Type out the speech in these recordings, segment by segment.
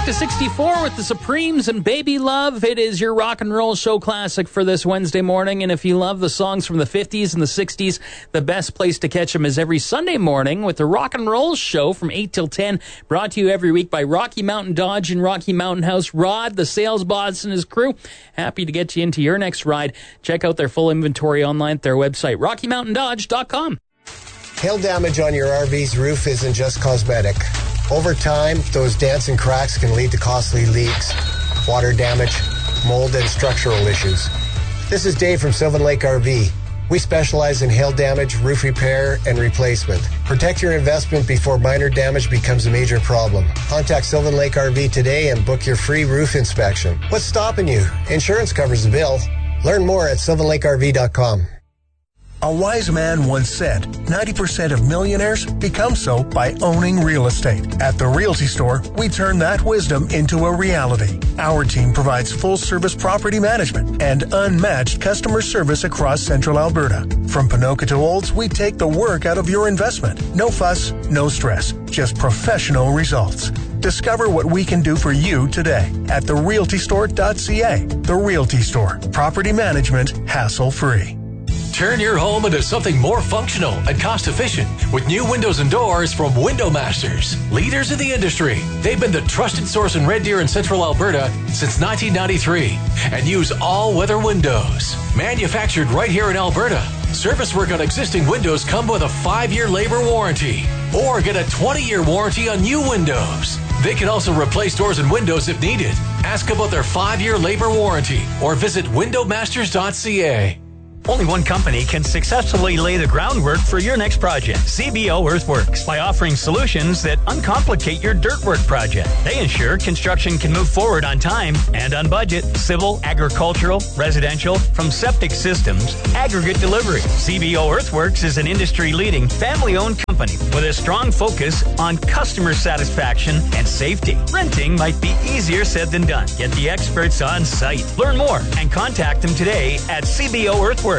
to 64 with the Supremes and Baby Love. It is your rock and roll show classic for this Wednesday morning. And if you love the songs from the 50s and the 60s, the best place to catch them is every Sunday morning with the Rock and Roll Show from 8 till 10, brought to you every week by Rocky Mountain Dodge and Rocky Mountain House. Rod, the sales boss, and his crew, happy to get you into your next ride. Check out their full inventory online at their website, RockyMountainDodge.com. Hail damage on your RV's roof isn't just cosmetic. Over time, those dents and cracks can lead to costly leaks, water damage, mold, and structural issues. This is Dave from Sylvan Lake RV. We specialize in hail damage, roof repair, and replacement. Protect your investment before minor damage becomes a major problem. Contact Sylvan Lake RV today and book your free roof inspection. What's stopping you? Insurance covers the bill. Learn more at sylvanlakeRV.com. A wise man once said, 90% of millionaires become so by owning real estate. At the Realty Store, we turn that wisdom into a reality. Our team provides full-service property management and unmatched customer service across central Alberta. From Ponoka to Olds, we take the work out of your investment. No fuss, no stress, just professional results. Discover what we can do for you today at therealtystore.ca. The Realty Store. Property management, hassle-free. Turn your home into something more functional and cost-efficient with new windows and doors from Window Masters, leaders in the industry. They've been the trusted source in Red Deer and Central Alberta since 1993 and use all-weather windows. Manufactured right here in Alberta, service work on existing windows come with a 5-year labor warranty or get a 20-year warranty on new windows. They can also replace doors and windows if needed. Ask about their 5-year labor warranty or visit windowmasters.ca. Only one company can successfully lay the groundwork for your next project, CBO Earthworks, by offering solutions that uncomplicate your dirt work project. They ensure construction can move forward on time and on budget. Civil, agricultural, residential, from septic systems, aggregate delivery. CBO Earthworks is an industry-leading, family-owned company with a strong focus on customer satisfaction and safety. Renting might be easier said than done. Get the experts on site. Learn more and contact them today at CBOEarthworks.ca.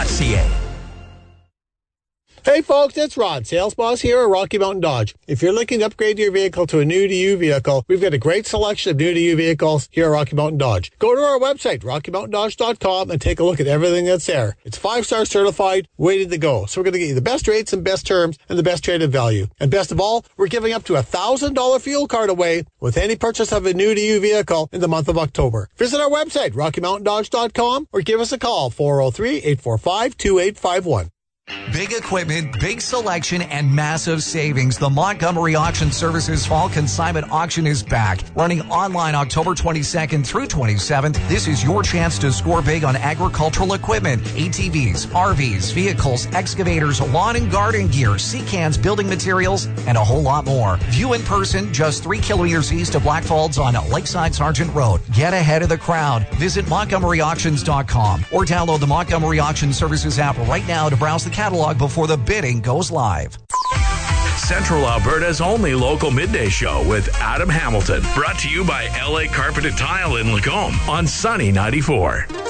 Hey folks, it's Rod, sales boss here at Rocky Mountain Dodge. If you're looking to upgrade your vehicle to a new-to-you vehicle, we've got a great selection of new-to-you vehicles here at Rocky Mountain Dodge. Go to our website, RockyMountainDodge.com, and take a look at everything that's there. It's 5-star certified, ready to go. So we're going to get you the best rates and best terms and the best trade-in value. And best of all, we're giving up to a $1,000 fuel card away with any purchase of a new-to-you vehicle in the month of October. Visit our website, RockyMountainDodge.com, or give us a call, 403-845-2851. Big equipment, big selection, and massive savings. The Montgomery Auction Services Fall Consignment Auction is back. Running online October 22nd through 27th, this is your chance to score big on agricultural equipment, ATVs, RVs, vehicles, excavators, lawn and garden gear, sea cans, building materials, and a whole lot more. View in person just 3 kilometers east of Blackfalds on Lakeside Sargent Road. Get ahead of the crowd. Visit MontgomeryAuctions.com or download the Montgomery Auction Services app right now to browse the catalog before the bidding goes live. Central Alberta's only local midday show with Adam Hamilton. Brought to you by LA Carpet and Tile in Lacombe on Sunny 94.